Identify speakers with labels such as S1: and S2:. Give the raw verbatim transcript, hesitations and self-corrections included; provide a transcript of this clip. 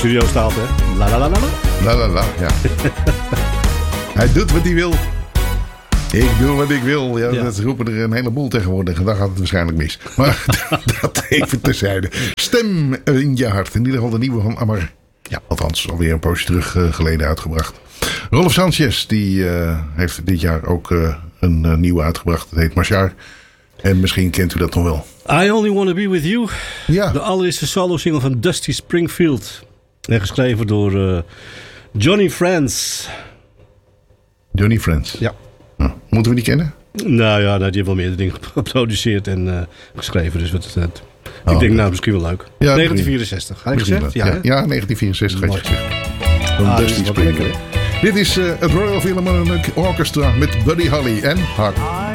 S1: studio staat, hè. La la la la la.
S2: La la la, ja. Hij doet wat hij wil. Ik doe wat ik wil. Ja, ja. Dat roepen er een heleboel tegenwoordig. En dan gaat het waarschijnlijk mis. Maar dat even terzijde. Stem in je hart. In ieder geval de nieuwe van Amar. Ja, althans alweer een poosje terug uh, geleden uitgebracht. Rolf Sanchez, die uh, heeft dit jaar ook uh, een uh, nieuwe uitgebracht. Het heet Machar. En misschien kent u dat nog wel.
S1: I Only Wanna Be With You.
S2: Ja.
S1: De allereerste solo-single van Dusty Springfield. En geschreven door uh, Johnny Friends.
S2: Johnny Friends.
S1: Ja.
S2: Nou, moeten we die kennen?
S1: Nou ja, nou, die heeft wel meerdere dingen geproduceerd en uh, geschreven. Dus wat, uh, ik
S2: oh,
S1: denk nou misschien wel leuk.
S2: Ja,
S1: negentien vierenzestig. Had ik gezegd?
S2: Ja, ja, ja, negentien vierenzestig had je gezegd. Van
S1: ah,
S2: Dusty Springfield. Dit is uh, het Royal Philharmonic Orchestra met Buddy Holly en Hart.